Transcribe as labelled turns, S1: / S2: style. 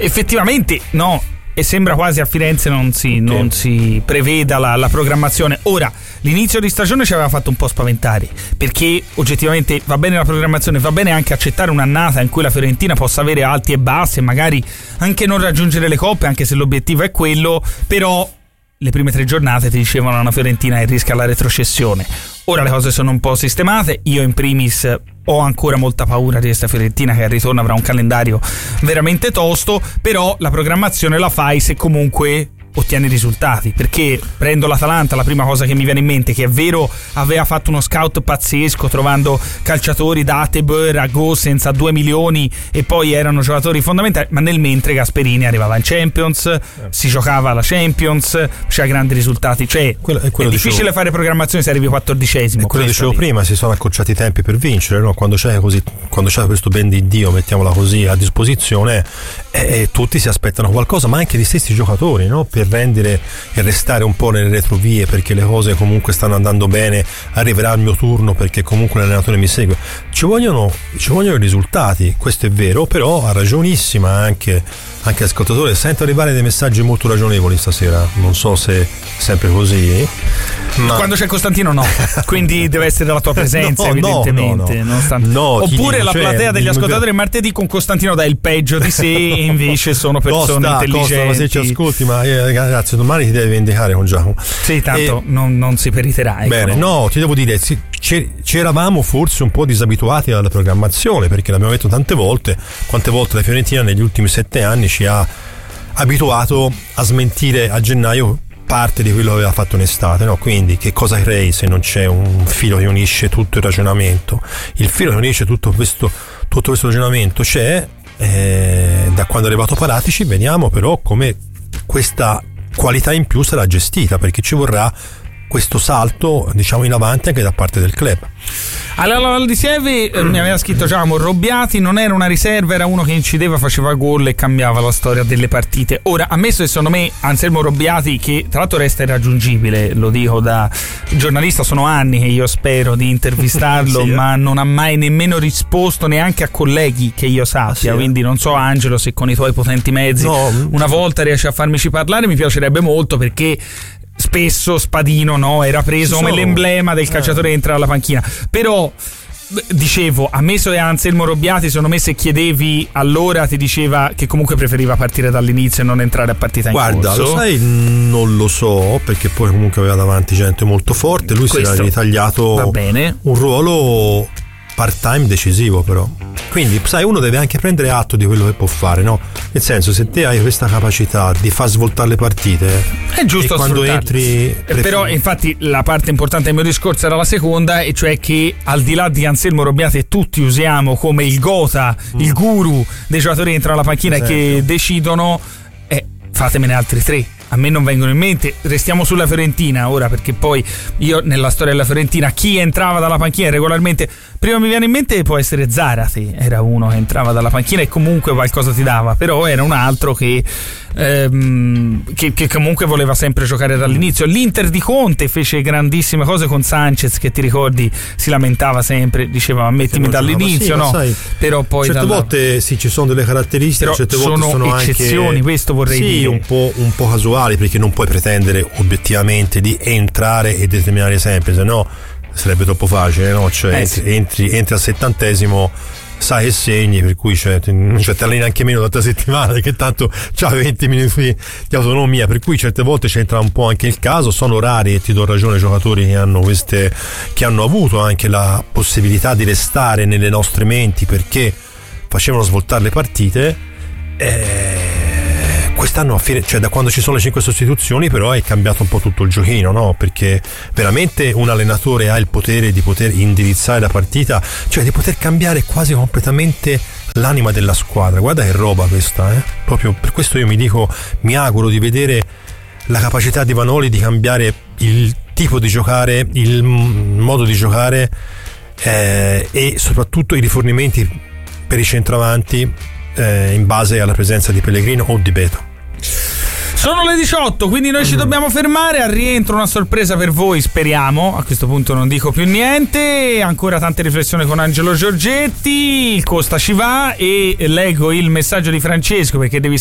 S1: effettivamente no, e sembra quasi a Firenze non si preveda la programmazione. Ora, l'inizio di stagione ci aveva fatto un po' spaventare, perché oggettivamente va bene la programmazione, va bene anche accettare un'annata in cui la Fiorentina possa avere alti e bassi e magari anche non raggiungere le coppe, anche se l'obiettivo è quello, però le prime 3 giornate ti dicevano una Fiorentina che rischia la retrocessione. Ora le cose sono un po' sistemate, io in primis ho ancora molta paura di questa Fiorentina che al ritorno avrà un calendario veramente tosto, però la programmazione la fai se comunque ottieni risultati, perché prendo l'Atalanta, la prima cosa che mi viene in mente, che è vero aveva fatto uno scout pazzesco trovando calciatori da Atebor a Gosens a 2 milioni e poi erano giocatori fondamentali, ma nel mentre Gasperini arrivava in Champions, si giocava la Champions, c'era grandi risultati, cioè è difficile fare programmazione se arrivi 14esimo.
S2: Quello dicevo prima, si sono accorciati i tempi per vincere, no? Quando c'è questo ben di Dio, mettiamola così, a disposizione, tutti si aspettano qualcosa, ma anche gli stessi giocatori, no? Per rendere e restare un po' nelle retrovie, perché le cose comunque stanno andando bene, arriverà il mio turno perché comunque l'allenatore mi segue. Ci vogliono i risultati, questo è vero, però ha ragionissima anche ascoltatore. Sento arrivare dei messaggi molto ragionevoli stasera, non so se è sempre così, ma
S1: quando c'è Costantino no, quindi deve essere la tua presenza, evidentemente. Oppure la platea degli ascoltatori martedì con Costantino dà il peggio di sé e invece sono persone intelligenti.
S2: Ma se ci ascolti, ma ragazzi, domani ti devi vendicare con Giacomo.
S1: Sì, tanto non si periterà, ecco.
S2: Bene, no, ti devo dire, ci eravamo forse un po' disabituati alla programmazione, perché l'abbiamo detto tante volte, quante volte la Fiorentina negli ultimi 7 anni ci ha abituato a smentire a gennaio parte di quello che aveva fatto in estate, no? Quindi che cosa crei se non c'è un filo che unisce tutto il ragionamento? Il filo che unisce tutto questo ragionamento c'è da quando è arrivato Paratici. Vediamo però come questa qualità in più sarà gestita, perché ci vorrà questo salto, diciamo, in avanti anche da parte del club.
S1: Allora, di Sieve mi aveva scritto Giacomo, Robbiati non era una riserva, era uno che incideva, faceva gol e cambiava la storia delle partite. Ora, ammesso che secondo me Anselmo Robbiati, che tra l'altro resta irraggiungibile, lo dico da giornalista, sono anni che io spero di intervistarlo, sì, ma non ha mai nemmeno risposto neanche a colleghi che io sappia, quindi non so Angelo se con i tuoi potenti mezzi una volta riesci a farmici parlare, mi piacerebbe molto, perché spesso Spadino era preso come l'emblema del calciatore che entra alla panchina. Però dicevo, ammesso che Anselmo Robbiati, secondo me, se chiedevi allora ti diceva che comunque preferiva partire dall'inizio e non entrare a partita in corso.
S2: Guarda, lo sai, non lo so, perché poi comunque aveva davanti gente molto forte, lui si era ritagliato un ruolo part-time decisivo, però. Quindi, sai, uno deve anche prendere atto di quello che può fare, no? Nel senso, se te hai questa capacità di far svoltare le partite,
S1: è giusto,
S2: e quando entri.
S1: Però, infatti, la parte importante del mio discorso era la seconda, e cioè che al di là di Anselmo Robbiati, tutti usiamo come il gota, il guru dei giocatori che entrano alla panchina e che decidono, fatemene altri 3. A me non vengono in mente. Restiamo sulla Fiorentina ora, perché poi io nella storia della Fiorentina chi entrava dalla panchina regolarmente, prima mi viene in mente può essere Zarate, era uno che entrava dalla panchina e comunque qualcosa ti dava, però era un altro che comunque voleva sempre giocare dall'inizio. L'Inter di Conte fece grandissime cose con Sanchez, che ti ricordi si lamentava sempre, diceva mettimi dall'inizio, no? Sai, però poi
S2: certe volte sì, ci sono delle caratteristiche, però certe volte sono
S1: eccezioni, anche, questo vorrei dire,
S2: un po' casuali, perché non puoi pretendere obiettivamente di entrare e determinare sempre, se no sarebbe troppo facile, no? Cioè entri al 70esimo, sai che segni, per cui non te alleni neanche meno tanta settimana, perché tanto c'ha 20 minuti di autonomia, per cui certe volte c'entra un po' anche il caso. Sono rari, e ti do ragione, giocatori che hanno avuto anche la possibilità di restare nelle nostre menti perché facevano svoltare le partite. Quest'anno, cioè da quando ci sono le 5 sostituzioni, però è cambiato un po' tutto il giochino, no? Perché veramente un allenatore ha il potere di poter indirizzare la partita, cioè di poter cambiare quasi completamente l'anima della squadra. Guarda che roba questa, proprio per questo io mi auguro di vedere la capacità di Vanoli di cambiare il tipo di giocare, il modo di giocare, e soprattutto i rifornimenti per i centravanti, in base alla presenza di Pellegrino o di Beto.
S1: Sono le 18, quindi noi ci dobbiamo fermare. Al rientro una sorpresa per voi, speriamo. A questo punto non dico più niente. Ancora tante riflessioni con Angelo Giorgetti. Il Costa ci va, e leggo il messaggio di Francesco, perché devi